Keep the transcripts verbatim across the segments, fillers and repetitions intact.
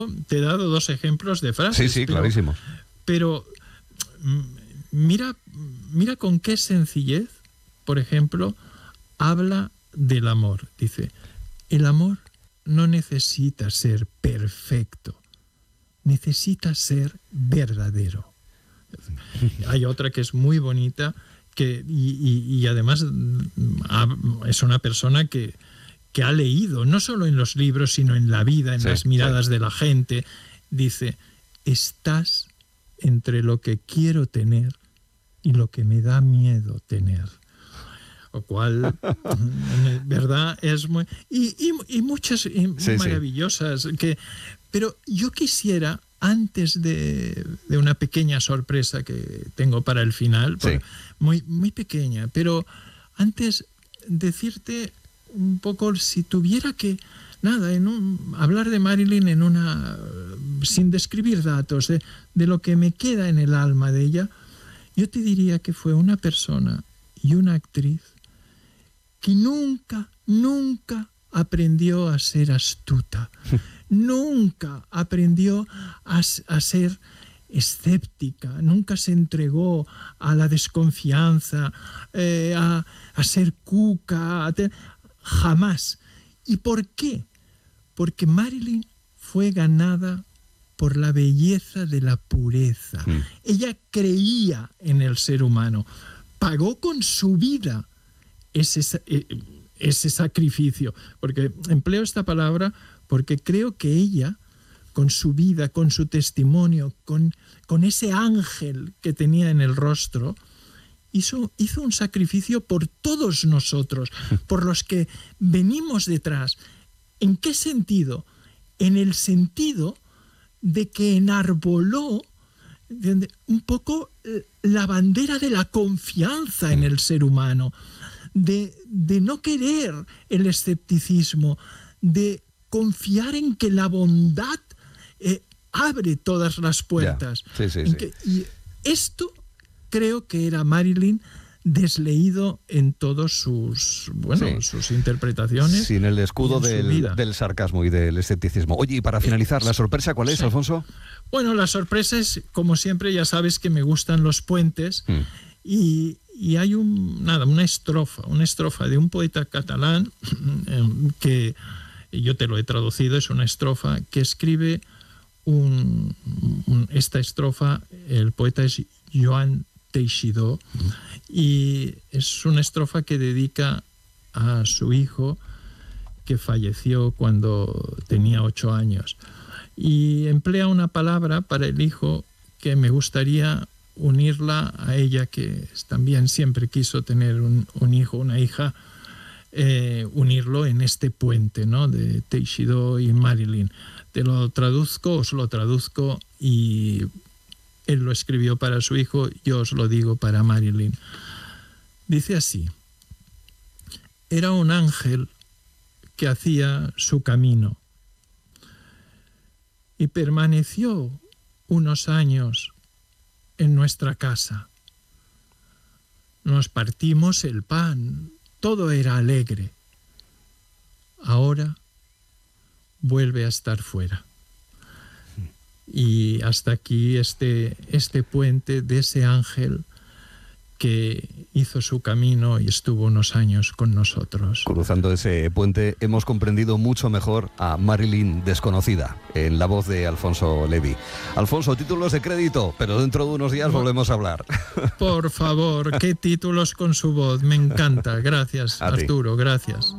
te he dado dos ejemplos de frases. Sí, sí, pero, clarísimos. Pero mira, mira con qué sencillez, por ejemplo, habla del amor. Dice, el amor no necesita ser perfecto, necesita ser verdadero. Hay otra que es muy bonita, que, y, y, y además es una persona que, que ha leído, no solo en los libros, sino en la vida, en sí, las miradas sí. de la gente. Dice, estás entre lo que quiero tener y lo que me da miedo tener. Lo cual, ¿verdad? Es muy... Y, y, y muchas y sí, maravillosas. Sí. Que, pero yo quisiera, antes de, de una pequeña sorpresa que tengo para el final, sí. muy, muy pequeña, pero antes decirte un poco, si tuviera que, nada, en un, hablar de Marilyn en una, sin describir datos, de, de lo que me queda en el alma de ella, yo te diría que fue una persona y una actriz que nunca, nunca aprendió a ser astuta, nunca aprendió a, a ser escéptica, nunca se entregó a la desconfianza, eh, a, a ser cuca, a te, jamás. ¿Y por qué? Porque Marilyn fue ganada por la belleza de la pureza. Mm. Ella creía en el ser humano, pagó con su vida ese, ese sacrificio, porque empleo esta palabra porque creo que ella, con su vida, con su testimonio, con, con ese ángel que tenía en el rostro, hizo, hizo un sacrificio por todos nosotros, por los que venimos detrás. ¿En qué sentido? En el sentido de que enarboló un poco la bandera de la confianza en el ser humano, de, de no querer el escepticismo, de confiar en que la bondad eh, abre todas las puertas. Yeah. Sí, sí, en sí. Que, y esto creo que era Marilyn desleído en todos sus, bueno, sí. sus interpretaciones. Sin el escudo del, del sarcasmo y del escepticismo. Oye, y para finalizar, ¿la sorpresa cuál es, sí. Alfonso? Bueno, la sorpresa es, como siempre, ya sabes que me gustan los puentes, mm. y, y hay un, nada, una estrofa, una estrofa de un poeta catalán que yo te lo he traducido, es una estrofa que escribe un, un, esta estrofa, el poeta es Joan Teixidó, y es una estrofa que dedica a su hijo que falleció cuando tenía ocho años, y emplea una palabra para el hijo que me gustaría unirla a ella, que también siempre quiso tener un, un hijo, una hija, eh, unirlo en este puente, ¿no?, de Teixidó y Marilyn. Te lo traduzco, os lo traduzco, y él lo escribió para su hijo, yo os lo digo para Marilyn. Dice así: era un ángel que hacía su camino y permaneció unos años en nuestra casa. Nos partimos el pan, todo era alegre. Ahora vuelve a estar fuera. Y hasta aquí este, este puente de ese ángel que hizo su camino y estuvo unos años con nosotros. Cruzando ese puente hemos comprendido mucho mejor a Marilyn desconocida, en la voz de Alfonso Levy. Alfonso, títulos de crédito, pero dentro de unos días no, volvemos a hablar. Por favor, qué títulos con su voz, me encanta. Gracias, a Arturo, ti. Gracias.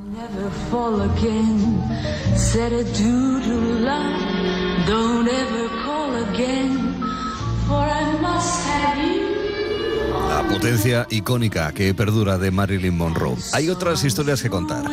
La potencia icónica que perdura de Marilyn Monroe. Hay otras historias que contar.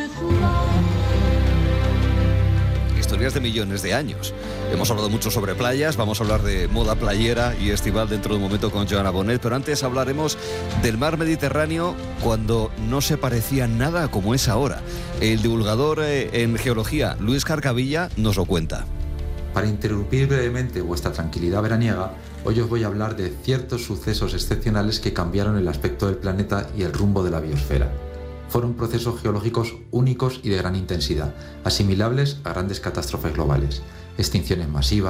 Historias de millones de años. Hemos hablado mucho sobre playas, vamos a hablar de moda playera y estival dentro de un momento con Joana Bonet, pero antes hablaremos del mar Mediterráneo cuando no se parecía nada como es ahora. El divulgador en geología, Luis Carcavilla, nos lo cuenta. Para interrumpir brevemente vuestra tranquilidad veraniega, hoy os voy a hablar de ciertos sucesos excepcionales que cambiaron el aspecto del planeta y el rumbo de la biosfera. Fueron procesos geológicos únicos y de gran intensidad, asimilables a grandes catástrofes globales. extinciones masivas,